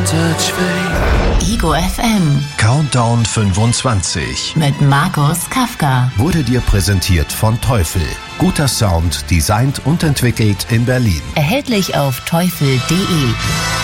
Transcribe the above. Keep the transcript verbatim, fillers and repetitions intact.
Ego F M Countdown fünfundzwanzig mit Markus Kafka wurde dir präsentiert von Teufel. Guter Sound, designt und entwickelt in Berlin. Erhältlich auf teufel punkt de.